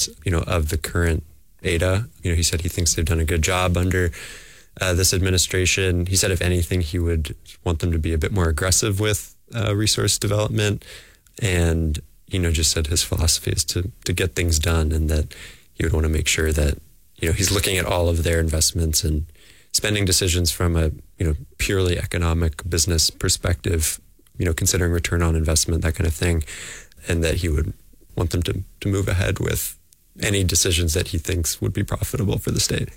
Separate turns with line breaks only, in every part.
terms, of the current Ada. He said he thinks they've done a good job under this administration. He said, if anything, he would want them to be a bit more aggressive with resource development. And, just said his philosophy is to get things done, and that he would want to make sure that, he's looking at all of their investments and spending decisions from a, purely economic business perspective, considering return on investment, that kind of thing. And that he would want them to move ahead with any decisions that he thinks would be profitable for the state.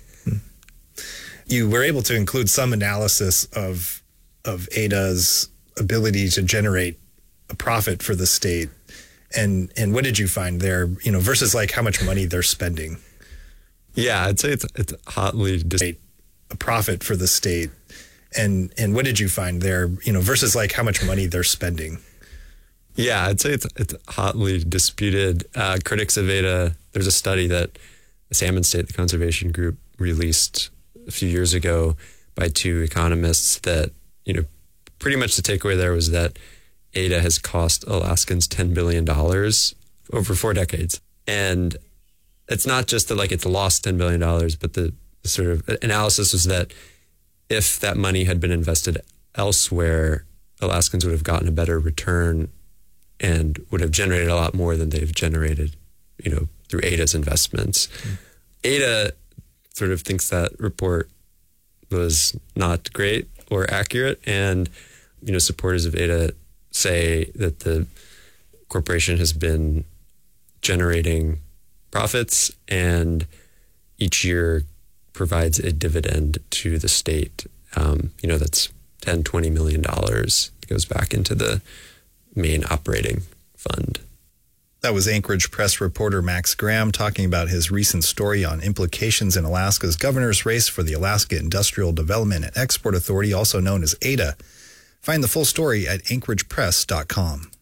You were able to include some analysis of Ada's ability to generate a profit for the state. And what did you find there, versus like how much money they're spending?
Yeah, I'd say it's hotly
a profit for the state. And what did you find there, versus like how much money they're spending?
Yeah, I'd say it's hotly disputed. Critics of Ada, there's a study that Salmon State, the conservation group, released a few years ago by two economists that, pretty much the takeaway there was that Ada has cost Alaskans $10 billion over 4 decades. And it's not just that it's lost $10 billion, but the sort of analysis was that if that money had been invested elsewhere, Alaskans would have gotten a better return and would have generated a lot more than they've generated, through Ada's investments. Ada sort of thinks that report was not great or accurate. And, supporters of Ada say that the corporation has been generating profits and each year provides a dividend to the state. That's $10-20 million. It goes back into the main operating fund.
That was Anchorage Press reporter Max Graham talking about his recent story on implications in Alaska's governor's race for the Alaska Industrial Development and Export Authority, also known as ADA. Find the full story at anchoragepress.com.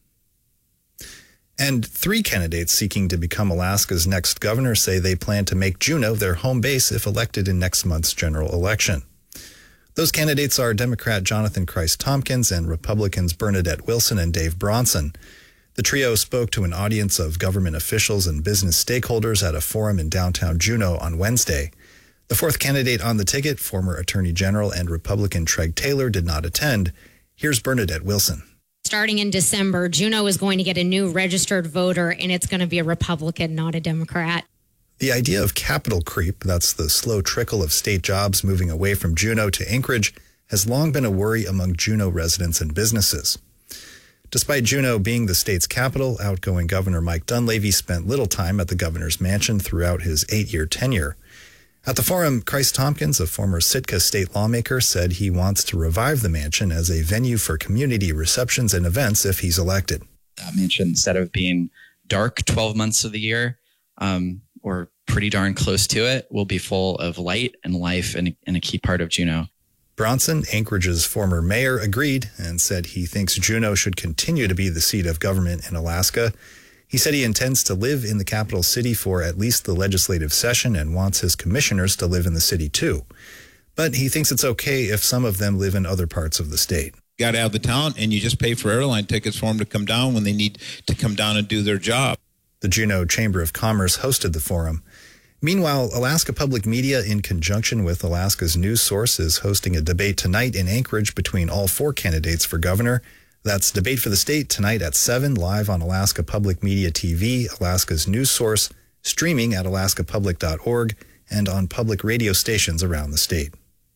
And 3 candidates seeking to become Alaska's next governor say they plan to make Juneau their home base if elected in next month's general election. Those candidates are Democrat Jonathan Christ Tompkins and Republicans Bernadette Wilson and Dave Bronson. The trio spoke to an audience of government officials and business stakeholders at a forum in downtown Juneau on Wednesday. The 4th candidate on the ticket, former Attorney General and Republican Treg Taylor, did not attend. Here's Bernadette Wilson.
Starting in December, Juneau is going to get a new registered voter, and it's going to be a Republican, not a Democrat.
The idea of capital creep, that's the slow trickle of state jobs moving away from Juneau to Anchorage, has long been a worry among Juneau residents and businesses. Despite Juneau being the state's capital, outgoing Governor Mike Dunleavy spent little time at the governor's mansion throughout his 8-year tenure. At the forum, Christ Tompkins, a former Sitka state lawmaker, said he wants to revive the mansion as a venue for community receptions and events if he's elected.
That mansion, instead of being dark 12 months of the year, or pretty darn close to it, will be full of light and life and a key part of Juneau.
Bronson, Anchorage's former mayor, agreed and said he thinks Juneau should continue to be the seat of government in Alaska. He said he intends to live in the capital city for at least the legislative session and wants his commissioners to live in the city too. But he thinks it's okay if some of them live in other parts of the state.
Got out of the town and you just pay for airline tickets for them to come down when they need to come down and do their job.
The Juneau Chamber of Commerce hosted the forum. Meanwhile, Alaska Public Media, in conjunction with Alaska's news source, is hosting a debate tonight in Anchorage between all 4 candidates for governor. That's Debate for the State tonight at 7, live on Alaska Public Media TV, Alaska's news source, streaming at alaskapublic.org, and on public radio stations around the state.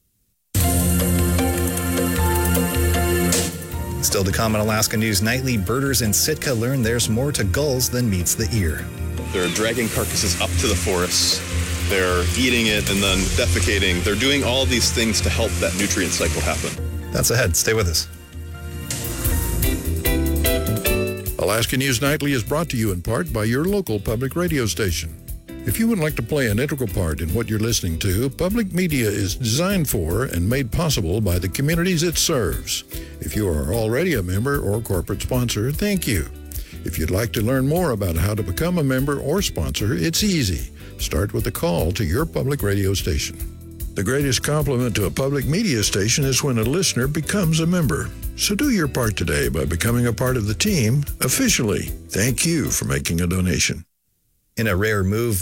Still to come on Alaska News Nightly, birders in Sitka learn there's more to gulls than meets the ear.
They're dragging carcasses up to the forests. They're eating it and then defecating. They're doing all these things to help that nutrient cycle happen.
That's ahead. Stay with us.
Alaska News Nightly is brought to you in part by your local public radio station. If you would like to play an integral part in what you're listening to, public media is designed for and made possible by the communities it serves. If you are already a member or corporate sponsor, thank you. If you'd like to learn more about how to become a member or sponsor, it's easy. Start with a call to your public radio station. The greatest compliment to a public media station is when a listener becomes a member. So do your part today by becoming a part of the team officially. Thank you for making a donation.
In a rare move,